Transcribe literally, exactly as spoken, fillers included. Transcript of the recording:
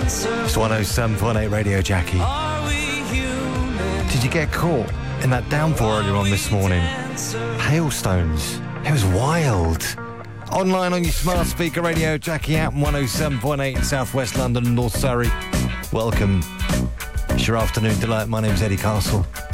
It's one oh seven point eight Radio Jackie. Did you get caught in that downpour earlier on this morning? Hailstones. It was wild. Online on your smart speaker, Radio Jackie app, one oh seven point eight in South West London and North Surrey. Welcome. It's your afternoon delight. My name's Eddie Castle.